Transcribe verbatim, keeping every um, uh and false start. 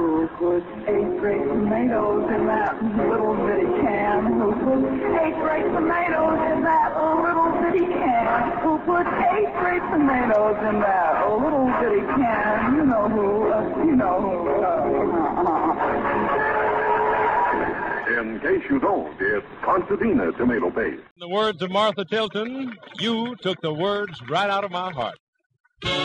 Who put eight great tomatoes in that little bitty can? Who put eight great tomatoes in that little bitty can? Who put eight great tomatoes in that little bitty can? You know who, uh, you know who. Uh, In case you don't, it's Constantina tomato paste. In the words of Martha Tilton, you took the words right out of my heart.